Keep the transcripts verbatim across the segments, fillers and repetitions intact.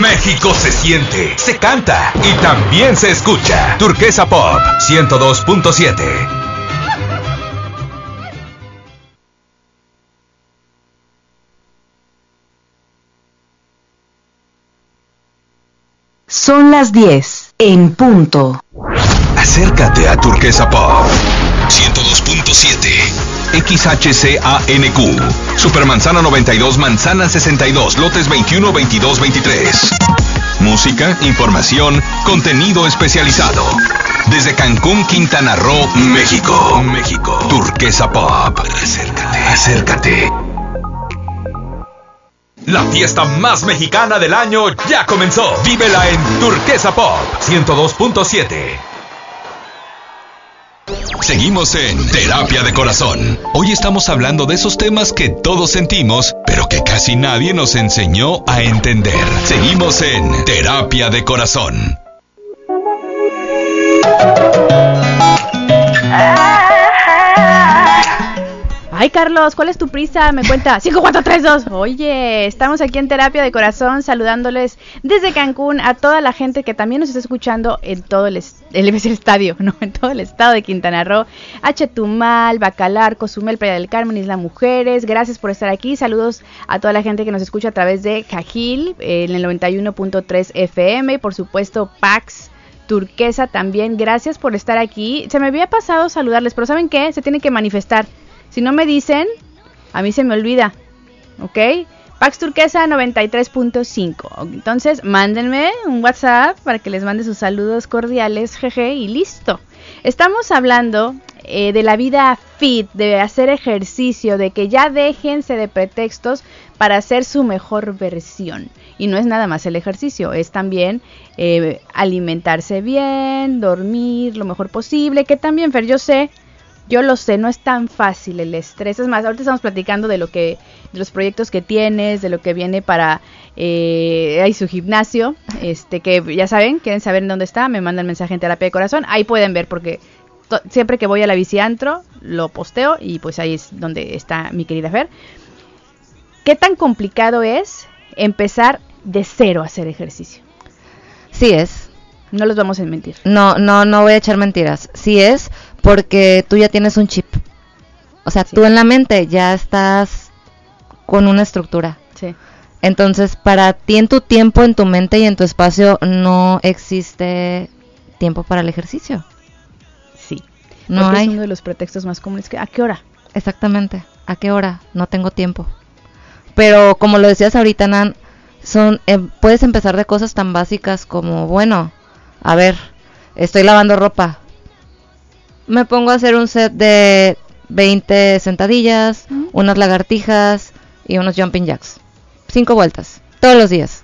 México se siente, se canta y también se escucha. Turquesa Pop ciento dos punto siete. Son las diez en punto. Acércate a Turquesa Pop ciento dos punto siete. X H C A N Q. Supermanzana noventa y dos, Manzana sesenta y dos, lotes veintiuno, veintidós, veintitrés. Música, información, contenido especializado. Desde Cancún, Quintana Roo, México. México. Turquesa Pop. Acércate. Acércate. La fiesta más mexicana del año ya comenzó. Vívela en Turquesa Pop ciento dos punto siete. Seguimos en Terapia de Corazón. Hoy estamos hablando de esos temas que todos sentimos, pero que casi nadie nos enseñó a entender. Seguimos en Terapia de Corazón. Ay, Carlos, ¿cuál es tu prisa? Me cuenta. cinco, cuatro, tres, dos. Oye, estamos aquí en Terapia de Corazón saludándoles desde Cancún a toda la gente que también nos está escuchando en todo el, es- el, el estadio, no, en todo el estado de Quintana Roo, a Chetumal, Bacalar, Cozumel, Playa del Carmen, Isla Mujeres. Gracias por estar aquí. Saludos a toda la gente que nos escucha a través de Cajil, eh, en el noventa y uno punto tres F M y por supuesto Pax Turquesa también. Gracias por estar aquí. Se me había pasado saludarles, pero ¿saben qué? Se tienen que manifestar. Si no me dicen, a mí se me olvida, ¿ok? Pax Turquesa noventa y tres punto cinco. Entonces, mándenme un WhatsApp para que les mande sus saludos cordiales, jeje, y listo. Estamos hablando eh, de la vida fit, de hacer ejercicio, de que ya déjense de pretextos para hacer su mejor versión. Y no es nada más el ejercicio, es también eh, alimentarse bien, dormir lo mejor posible, que también, Fer, yo sé... Yo lo sé, no es tan fácil el estrés. Es más, ahorita estamos platicando de lo que, de los proyectos que tienes, de lo que viene para eh, ahí su gimnasio, este que ya saben, quieren saber en dónde está, me mandan mensaje en Terapia de Corazón. Ahí pueden ver porque to- siempre que voy a la biciantro lo posteo y pues ahí es donde está mi querida Fer. ¿Qué tan complicado es empezar de cero a hacer ejercicio? Sí es. No los vamos a mentir. No, no, no voy a echar mentiras. Sí es porque tú ya tienes un chip. O sea, Sí. tú en la mente ya estás con una estructura. Sí. Entonces, para ti en tu tiempo, en tu mente y en tu espacio no existe tiempo para el ejercicio. Sí. No Porque hay. es uno de los pretextos más comunes. Que, ¿a qué hora? Exactamente. ¿A qué hora? No tengo tiempo. Pero como lo decías ahorita, Nan, son eh, puedes empezar de cosas tan básicas como, bueno, a ver, estoy lavando ropa. Me pongo a hacer un set de veinte sentadillas, ¿Mm? unas lagartijas y unos jumping jacks. Cinco vueltas, todos los días.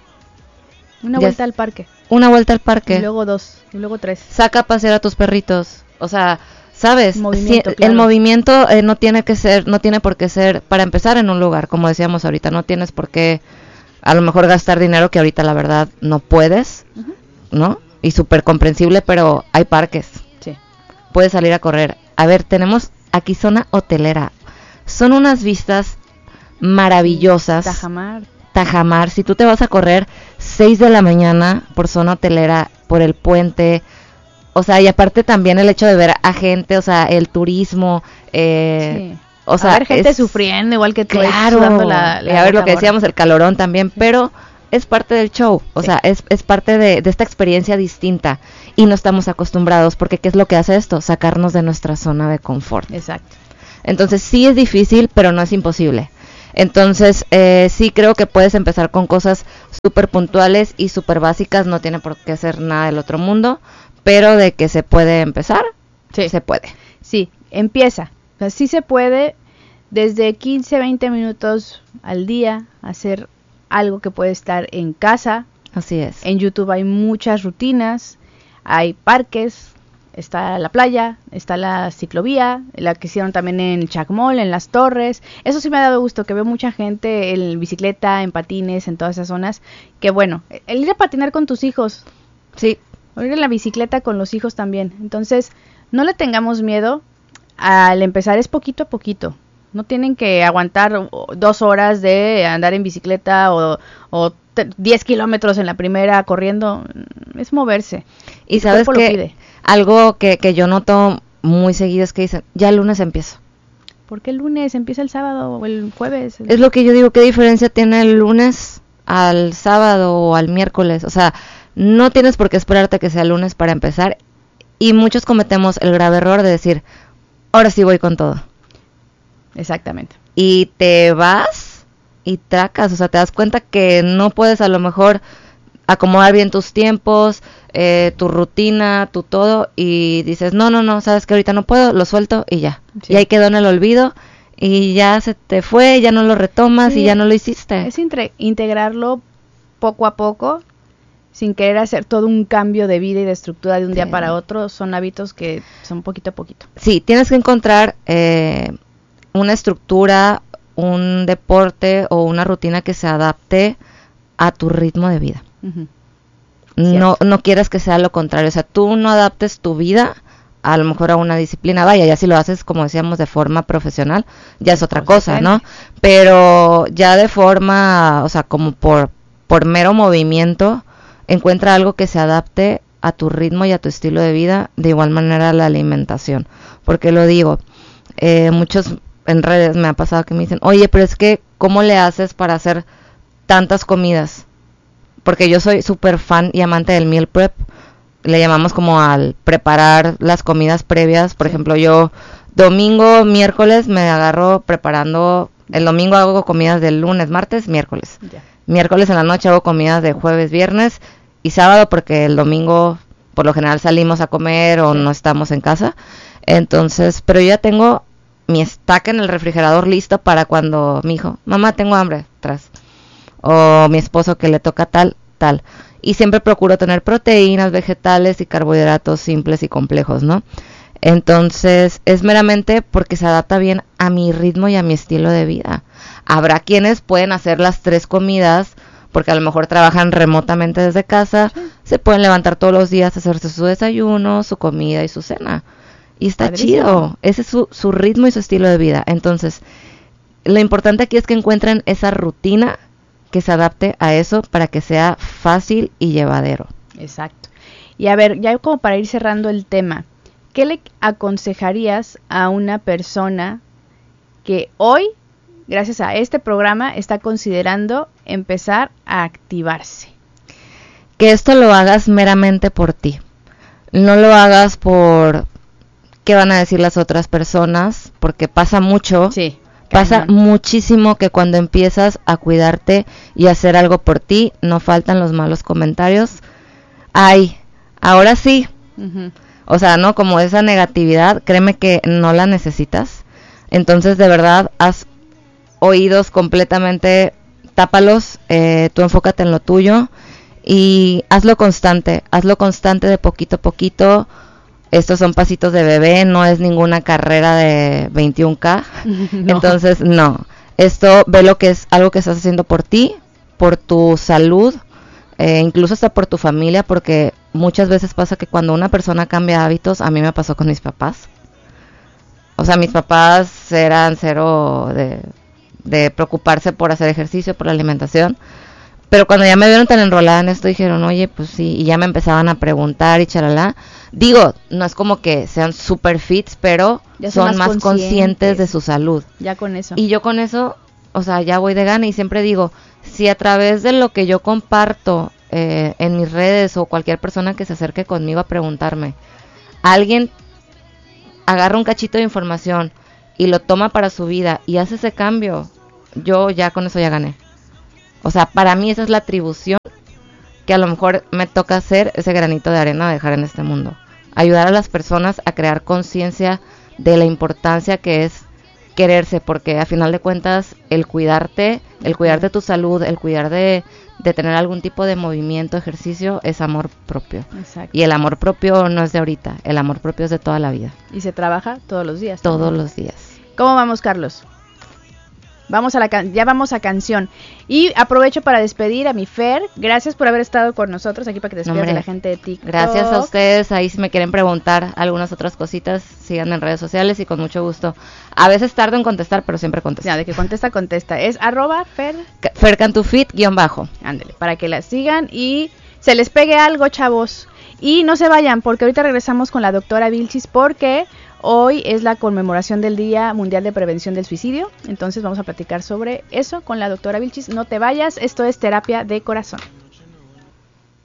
Una Ya vuelta es- al parque. Una vuelta al parque. Y luego dos. Y luego tres. Saca a pasear a tus perritos. O sea, ¿sabes? Movimiento, Sí, claro. el movimiento eh, no tiene que ser, no tiene por qué ser, para empezar en un lugar, como decíamos ahorita, no tienes por qué a lo mejor gastar dinero que ahorita la verdad no puedes, Ujú. ¿no? Y súper comprensible, pero hay parques. Sí. Puedes salir a correr. A ver, tenemos aquí zona hotelera. Son unas vistas maravillosas. Tajamar. Tajamar, si tú te vas a correr seis de la mañana por zona hotelera, por el puente, o sea, y aparte también el hecho de ver a gente, o sea, el turismo, eh, Sí. o sea, a ver gente es- sufriendo igual que tú, ahí claro, sudando la, y la a ver lo gota que gorda. decíamos, el calorón también, pero es parte del show, o Sí. sea, es, es parte de, de esta experiencia distinta y no estamos acostumbrados, porque ¿qué es lo que hace esto? Sacarnos de nuestra zona de confort. Exacto. Entonces sí es difícil, pero no es imposible. Entonces eh, sí creo que puedes empezar con cosas súper puntuales y súper básicas, no tiene por qué ser nada del otro mundo, pero de que se puede empezar, Sí. se puede. Sí, empieza. O sea, sí se puede desde quince, veinte minutos al día hacer algo que puede estar en casa. Así es. En YouTube hay muchas rutinas, hay parques, está la playa, está la ciclovía, la que hicieron también en Chacmol, en Las Torres. Eso sí me ha dado gusto, que veo mucha gente en bicicleta, en patines, en todas esas zonas. Que bueno, el ir a patinar con tus hijos, Sí, o ir en la bicicleta con los hijos también. Entonces, no le tengamos miedo al empezar, es poquito a poquito. No tienen que aguantar dos horas de andar en bicicleta o, o diez kilómetros en la primera corriendo. Es moverse. Y sabes que algo que, que yo noto muy seguido es que dicen, ya el lunes empiezo. ¿Por qué el lunes? Empieza el sábado o el jueves. Es lo que yo digo, ¿qué diferencia tiene el lunes al sábado o al miércoles? O sea, no tienes por qué esperarte a que sea el lunes para empezar. Y muchos cometemos el grave error de decir, ahora sí voy con todo. Exactamente. Y te vas y tracas, o sea, te das cuenta que no puedes a lo mejor acomodar bien tus tiempos, eh, tu rutina, tu todo, y dices, no, no, no, sabes que ahorita no puedo, lo suelto y ya. Sí. Y ahí quedó en el olvido y ya se te fue, ya no lo retomas sí, y ya no lo hiciste. Es intre- integrarlo poco a poco, sin querer hacer todo un cambio de vida y de estructura de un sí. día para otro. Son hábitos que son poquito a poquito. Sí, tienes que encontrar eh, una estructura, un deporte o una rutina que se adapte a tu ritmo de vida. Uh-huh. No, no quieras que sea lo contrario, o sea, tú no adaptes tu vida a lo mejor a una disciplina, vaya, ya si lo haces, como decíamos, de forma profesional, ya es otra cosa, ¿no? Pero ya de forma, o sea, como por, por mero movimiento, encuentra algo que se adapte a tu ritmo y a tu estilo de vida, de igual manera la alimentación, porque lo digo, eh, muchos en redes me ha pasado que me dicen, oye, pero es que, ¿cómo le haces para hacer tantas comidas? Porque yo soy súper fan y amante del meal prep, le llamamos como al preparar las comidas previas, por sí. ejemplo, yo domingo, miércoles me agarro preparando, el domingo hago comidas del lunes, martes, miércoles, yeah. miércoles en la noche hago comidas de jueves, viernes y sábado, porque el domingo por lo general salimos a comer o sí. no estamos en casa, entonces, pero yo ya tengo mi estaca en el refrigerador listo para cuando mi hijo, mamá, tengo hambre, tras, o mi esposo que le toca tal, tal, y siempre procuro tener proteínas, vegetales y carbohidratos simples y complejos, ¿no? Entonces, es meramente porque se adapta bien a mi ritmo y a mi estilo de vida. Habrá quienes pueden hacer las tres comidas, porque a lo mejor trabajan remotamente desde casa, sí. se pueden levantar todos los días a hacerse su desayuno, su comida y su cena. Y está Padrísimo. Chido, ese es su, su ritmo y su estilo de vida. Entonces, lo importante aquí es que encuentren esa rutina que se adapte a eso para que sea fácil y llevadero. Exacto. Y a ver, ya como para ir cerrando el tema, ¿qué le aconsejarías a una persona que hoy, gracias a este programa, está considerando empezar a activarse? Que esto lo hagas meramente por ti. No lo hagas por qué van a decir las otras personas, porque pasa mucho. Sí. Pasa muchísimo que cuando empiezas a cuidarte y a hacer algo por ti, no faltan los malos comentarios. Ay, ahora sí. Uh-huh. O sea, ¿no? Como esa negatividad, créeme que no la necesitas. Entonces, de verdad, haz oídos completamente, tápalos, eh, tú enfócate en lo tuyo y hazlo constante, hazlo constante de poquito a poquito. Estos son pasitos de bebé, no es ninguna carrera de veintiún K. No. Entonces, no. Esto, ve lo que es algo que estás haciendo por ti, por tu salud, eh, incluso hasta por tu familia, porque muchas veces pasa que cuando una persona cambia hábitos, a mí me pasó con mis papás. O sea, mis papás eran cero de, de preocuparse por hacer ejercicio, por la alimentación. Pero cuando ya me vieron tan enrolada en esto, dijeron, oye, pues sí, y ya me empezaban a preguntar y charalá. Digo, no es como que sean super fits, pero ya son, son más conscientes. conscientes de su salud. Ya con eso. Y yo con eso, o sea, ya voy de gana y siempre digo, si a través de lo que yo comparto eh, en mis redes o cualquier persona que se acerque conmigo a preguntarme, alguien agarra un cachito de información y lo toma para su vida y hace ese cambio, yo ya con eso ya gané. O sea, para mí esa es la atribución que a lo mejor me toca hacer, ese granito de arena a dejar en este mundo. Ayudar a las personas a crear conciencia de la importancia que es quererse, porque a final de cuentas el cuidarte, el cuidar de tu salud, el cuidar de, de tener algún tipo de movimiento, ejercicio, es amor propio. Exacto. Y el amor propio no es de ahorita, el amor propio es de toda la vida. Y se trabaja todos los días. Todos también. los días. ¿Cómo vamos, Carlos? Vamos a la can- ya vamos a canción. Y aprovecho para despedir a mi Fer. Gracias por haber estado con nosotros aquí para que te despidas Hombre, de la gente de TikTok. Gracias a ustedes. Ahí si me quieren preguntar algunas otras cositas, sigan en redes sociales y con mucho gusto. A veces tardo en contestar, pero siempre contesto. Ya, de que contesta, contesta. Es arroba Fer. Ca- Fercantufit guión bajo. Ándale, para que la sigan y se les pegue algo, chavos. Y no se vayan, porque ahorita regresamos con la doctora Vilchis, porque hoy es la conmemoración del Día Mundial de Prevención del Suicidio. Entonces vamos a platicar sobre eso con la doctora Vilchis. No te vayas, esto es Terapia de Corazón.